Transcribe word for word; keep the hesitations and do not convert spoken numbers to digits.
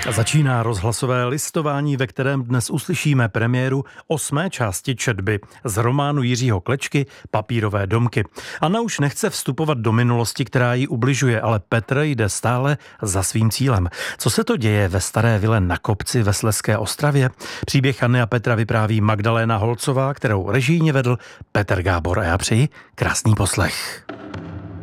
Začíná rozhlasové listování, ve kterém dnes uslyšíme premiéru osmé části četby z románu Jiřího Klečky Papírové domky. Anna už nechce vstupovat do minulosti, která jí ubližuje, ale Petr jde stále za svým cílem. Co se to děje ve staré vile na kopci ve Slezské Ostravě? Příběh Anny a Petra vypráví Magdaléna Holcová, kterou režijně vedl Petr Gábor, a já přeji krásný poslech.